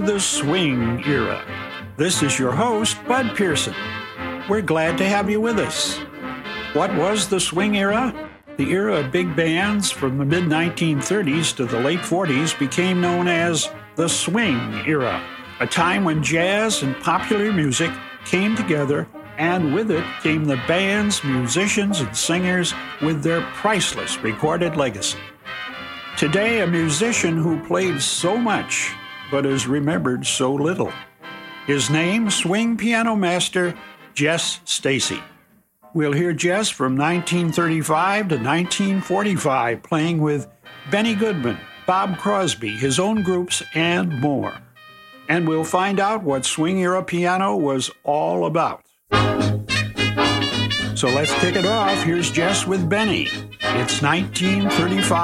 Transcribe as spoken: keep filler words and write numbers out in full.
the swing era. This is your host, Bud Pearson. We're glad to have you with us. What was the swing era? The era of big bands from the mid nineteen thirties to the late forties became known as the swing era, a time when jazz and popular music came together, and with it came the bands, musicians, and singers with their priceless recorded legacy. Today, a musician who played so much but is remembered so little. His name, swing piano master Jess Stacy. We'll hear Jess from nineteen thirty-five to nineteen forty-five playing with Benny Goodman, Bob Crosby, his own groups, and more. And we'll find out what swing era piano was all about. So let's kick it off. Here's Jess with Benny. It's nineteen thirty-five.